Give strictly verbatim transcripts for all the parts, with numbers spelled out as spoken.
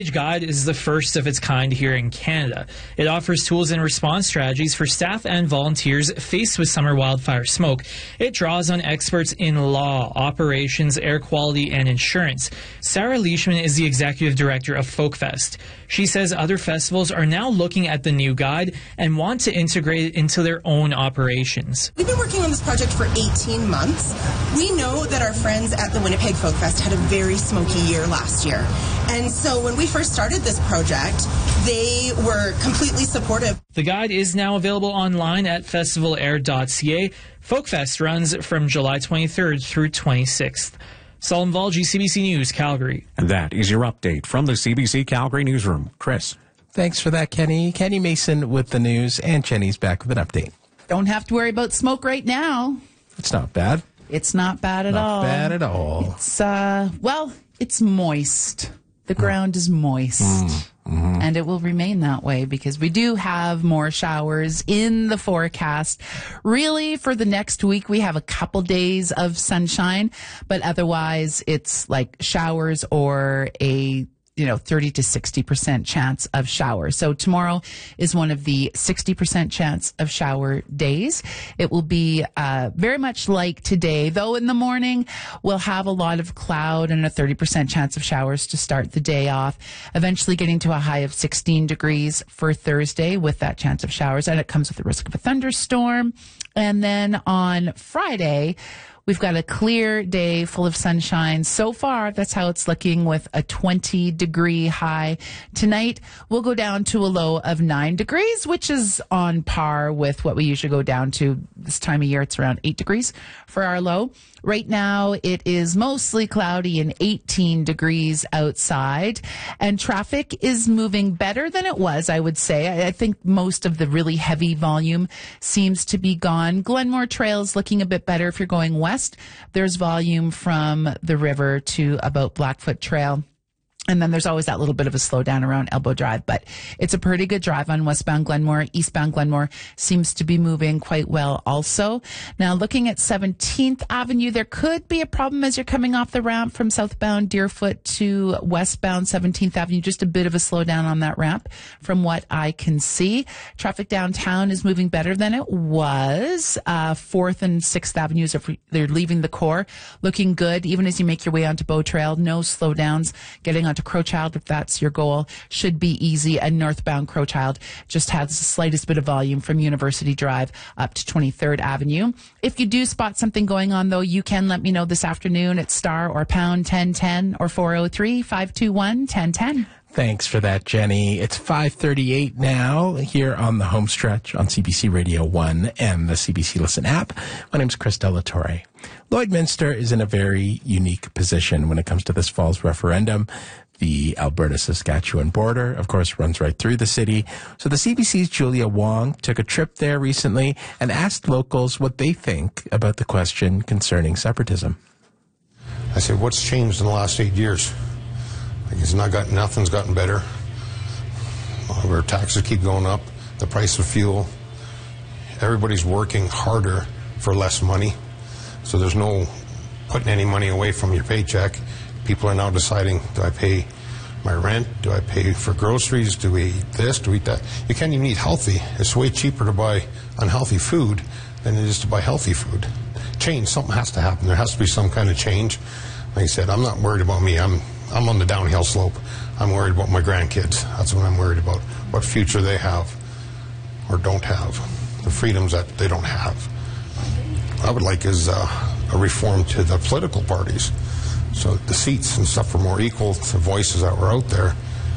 Guide is the first of its kind here in Canada. It offers tools and response strategies for staff and volunteers faced with summer wildfire smoke. It draws on experts in law, operations, air quality, and insurance. Sarah Leishman is the executive director of FolkFest. She says other festivals are now looking at the new guide and want to integrate it into their own operations. We've been working on this project for eighteen months. We know that our friends at the Winnipeg FolkFest had a very smoky year last year. And so when we first started this project, they were completely supportive. The guide is now available online at festival air dot c a. FolkFest runs from July twenty-third through twenty-sixth. Salim Valji, C B C News, Calgary. And that is your update from the C B C Calgary newsroom. Chris. Thanks for that, Kenny. Kenny Mason with the news, and Jenny's back with an update. Don't have to worry about smoke right now. It's not bad. It's not bad at not all. Not bad at all. It's, uh, well, it's moist. The ground is moist. Mm-hmm. And it will remain that way because we do have more showers in the forecast. Really, for the next week, we have a couple days of sunshine, but otherwise it's like showers or a you know, thirty to sixty percent chance of showers. So tomorrow is one of the sixty percent chance of shower days. It will be uh, very much like today, though in the morning we'll have a lot of cloud and a thirty percent chance of showers to start the day off, eventually getting to a high of sixteen degrees for Thursday with that chance of showers. And it comes with the risk of a thunderstorm. And then on Friday, we've got a clear day full of sunshine. So far, that's how it's looking with a twenty degree high. Tonight, we'll go down to a low of nine degrees, which is on par with what we usually go down to this time of year. It's around eight degrees for our low. Right now, it is mostly cloudy and eighteen degrees outside. And traffic is moving better than it was, I would say. I think most of the really heavy volume seems to be gone. Glenmore Trail is looking a bit better if you're going west. There's volume from the river to about Blackfoot Trail. And then there's always that little bit of a slowdown around Elbow Drive, but it's a pretty good drive on westbound Glenmore. Eastbound Glenmore seems to be moving quite well also. Now, looking at seventeenth Avenue, there could be a problem as you're coming off the ramp from southbound Deerfoot to westbound seventeenth Avenue. Just a bit of a slowdown on that ramp from what I can see. Traffic downtown is moving better than it was. Uh, fourth and sixth Avenues, are they're leaving the core, looking good. Even as you make your way onto Bow Trail, no slowdowns. Getting onto Crowchild, if that's your goal, should be easy. And northbound Crowchild just has the slightest bit of volume from University Drive up to twenty-third Avenue. If you do spot something going on, though, you can let me know this afternoon at star or pound ten ten or four oh three, five two one, one oh one oh. Thanks for that, Jenny. It's five thirty-eight now here on the home stretch on C B C Radio one and the C B C Listen app. My name's Chris Delatorre. Lloydminster is in a very unique position when it comes to this fall's referendum. The Alberta-Saskatchewan border, of course, runs right through the city. So the C B C's Julia Wong took a trip there recently and asked locals what they think about the question concerning separatism. I said, what's changed in the last eight years? Like, it's not got, nothing's gotten better. Our taxes keep going up, the price of fuel. Everybody's working harder for less money. So there's no putting any money away from your paycheck. People are now deciding, do I pay my rent? Do I pay for groceries? Do we eat this? Do we eat that? You can't even eat healthy. It's way cheaper to buy unhealthy food than it is to buy healthy food. Change, something has to happen. There has to be some kind of change. Like I said, I'm not worried about me. I'm I'm on the downhill slope. I'm worried about my grandkids. That's what I'm worried about. What future they have or don't have. The freedoms that they don't have. What I would like is uh, a reform to the political parties. So the seats and stuff were more equal to voices that were out there.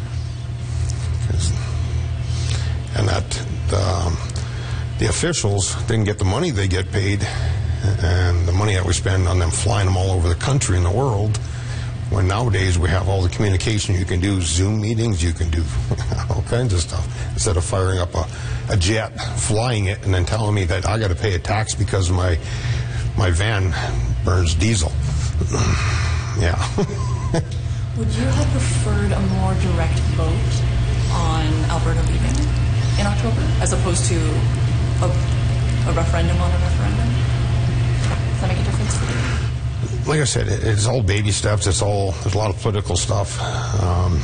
And that the, um, the officials didn't get the money they get paid and the money that we spend on them flying them all over the country and the world, when nowadays we have all the communication. You can do Zoom meetings, you can do all kinds of stuff, instead of firing up a, a jet, flying it, and then telling me that I got to pay a tax because my my van burns diesel. Yeah. Would you have preferred a more direct vote on Alberta leaving in October as opposed to a, a referendum on a referendum? Does that make a difference for you? Like I said, it's all baby steps. It's all, there's a lot of political stuff. Um,